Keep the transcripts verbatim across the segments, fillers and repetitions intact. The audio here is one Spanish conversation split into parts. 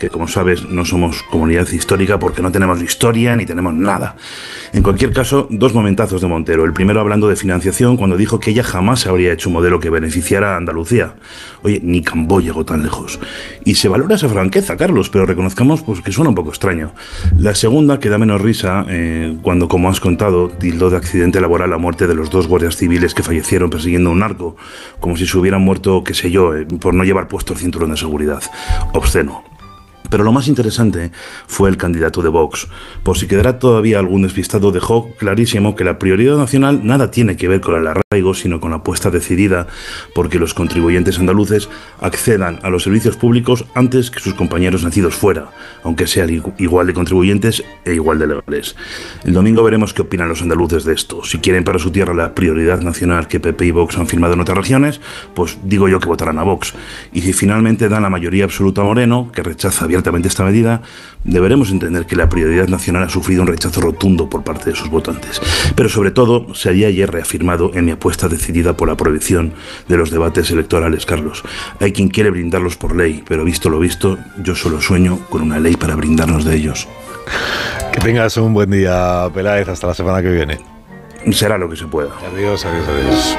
que como sabes no somos comunidad histórica porque no tenemos historia ni tenemos nada. En cualquier caso, dos momentazos de Montero. El primero hablando de financiación, cuando dijo que ella jamás habría hecho un modelo que beneficiara a Andalucía. Oye, ni Cambó llegó tan lejos. Y se valora esa franqueza, Carlos, pero reconozcamos pues, que suena un poco extraño. La segunda, que da menos risa, eh, cuando, como has contado, tildó de accidente laboral la muerte de los dos guardias civiles que fallecieron persiguiendo a un narco, como si se hubieran muerto, qué sé yo, eh, por no llevar puesto el cinturón de seguridad. Obsceno. Pero lo más interesante fue el candidato de Vox. Por si quedara todavía algún despistado, dejó clarísimo que la prioridad nacional nada tiene que ver con el arraigo, sino con la apuesta decidida porque los contribuyentes andaluces accedan a los servicios públicos antes que sus compañeros nacidos fuera, aunque sean igual de contribuyentes e igual de legales. El domingo veremos qué opinan los andaluces de esto. Si quieren para su tierra la prioridad nacional que P P y Vox han firmado en otras regiones, pues digo yo que votarán a Vox. Y si finalmente dan la mayoría absoluta a Moreno, que rechaza abiertamente esta medida, deberemos entender que la prioridad nacional ha sufrido un rechazo rotundo por parte de sus votantes. Pero sobre todo, se había ayer reafirmado en mi apuesta decidida por la prohibición de los debates electorales, Carlos. Hay quien quiere brindarlos por ley, pero visto lo visto, yo solo sueño con una ley para brindarnos de ellos. Que tengas un buen día, Peláez, hasta la semana que viene. Será lo que se pueda. Adiós, adiós, adiós.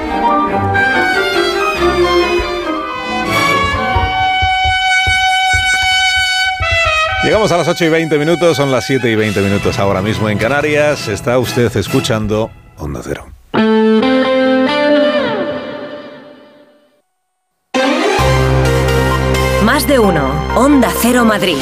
Llegamos a las ocho y veinte minutos, son las siete y veinte minutos ahora mismo en Canarias. Está usted escuchando Onda Cero. Más de uno. Onda Cero Madrid.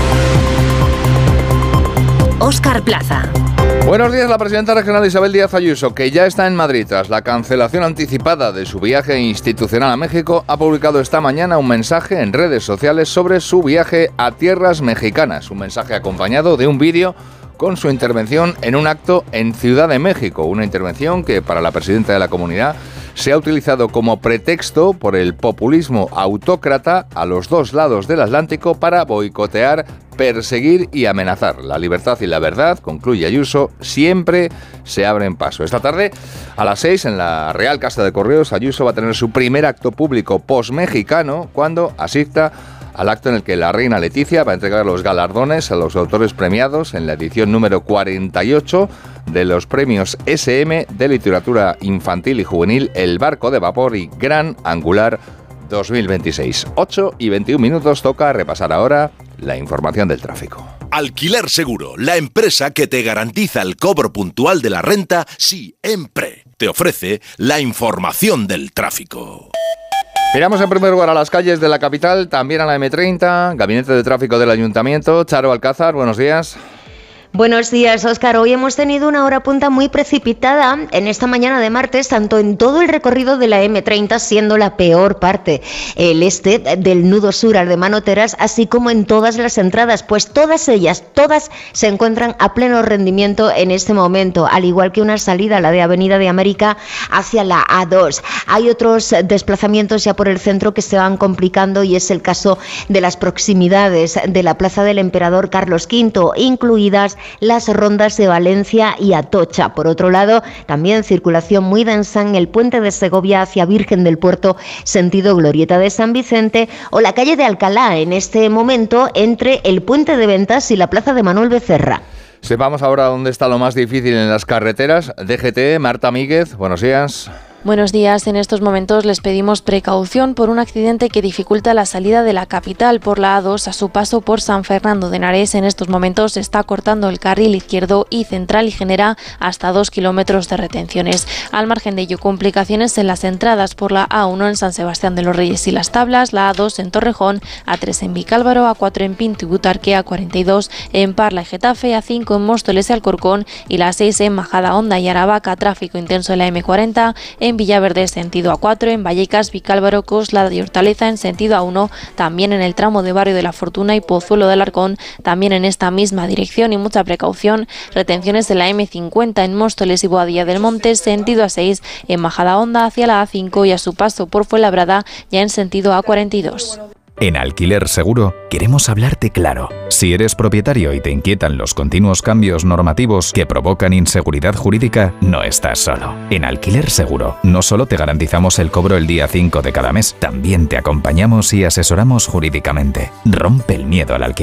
Óscar Plaza. Buenos días. La presidenta regional Isabel Díaz Ayuso, que ya está en Madrid tras la cancelación anticipada de su viaje institucional a México, ha publicado esta mañana un mensaje en redes sociales sobre su viaje a tierras mexicanas. Un mensaje acompañado de un vídeo con su intervención en un acto en Ciudad de México. Una intervención que para la presidenta de la comunidad se ha utilizado como pretexto por el populismo autócrata a los dos lados del Atlántico para boicotear, perseguir y amenazar. La libertad y la verdad, concluye Ayuso, siempre se abren paso. Esta tarde, a las seis, en la Real Casa de Correos, Ayuso va a tener su primer acto público post-mexicano cuando asista al acto en el que la reina Leticia va a entregar los galardones a los autores premiados en la edición número cuarenta y ocho de los premios ese eme de literatura infantil y juvenil El Barco de Vapor y Gran Angular dos mil veintiséis. ocho y veintiún minutos, toca repasar ahora la información del tráfico. Alquiler Seguro, la empresa que te garantiza el cobro puntual de la renta siempre. Te ofrece la información del tráfico. Miramos en primer lugar a las calles de la capital, también a la eme treinta, Gabinete de Tráfico del Ayuntamiento. Charo Alcázar, buenos días. Buenos días, Óscar. Hoy hemos tenido una hora punta muy precipitada en esta mañana de martes, tanto en todo el recorrido de la eme treinta, siendo la peor parte, el este del nudo sur al de Manoteras, así como en todas las entradas, pues todas ellas, todas se encuentran a pleno rendimiento en este momento, al igual que una salida, la de Avenida de América, hacia la a dos. Hay otros desplazamientos ya por el centro que se van complicando y es el caso de las proximidades de la Plaza del Emperador Carlos quinto, incluidas las rondas de Valencia y Atocha. Por otro lado, también circulación muy densa en el puente de Segovia hacia Virgen del Puerto, sentido Glorieta de San Vicente, o la calle de Alcalá, en este momento entre el puente de Ventas y la plaza de Manuel Becerra. Sepamos ahora dónde está lo más difícil en las carreteras. D G T, Marta Míguez, buenos días. Buenos días. En estos momentos les pedimos precaución por un accidente que dificulta la salida de la capital por la a dos a su paso por San Fernando de Henares. En estos momentos se está cortando el carril izquierdo y central y genera hasta dos kilómetros de retenciones. Al margen de ello, complicaciones en las entradas por la a uno en San Sebastián de los Reyes y Las Tablas, la a dos en Torrejón, a tres en Vicálvaro, a cuatro en Pinto y Butarque, a cuarenta y dos en Parla y Getafe, a cinco en Móstoles y Alcorcón y la seis en Majadahonda y Aravaca. Tráfico intenso en la eme cuarenta, en Villaverde sentido a cuatro, en Vallecas, Vicálvaro, Coslada y Hortaleza en sentido a uno, también en el tramo de Barrio de la Fortuna y Pozuelo del Arcón, también en esta misma dirección y mucha precaución. Retenciones de la eme cincuenta en Móstoles y Boadilla del Monte, sentido a seis, en Majadahonda hacia la a cinco y a su paso por Fuenlabrada ya en sentido a cuarenta y dos. En Alquiler Seguro queremos hablarte claro. Si eres propietario y te inquietan los continuos cambios normativos que provocan inseguridad jurídica, no estás solo. En Alquiler Seguro no solo te garantizamos el cobro el día cinco de cada mes, también te acompañamos y asesoramos jurídicamente. Rompe el miedo al alquiler.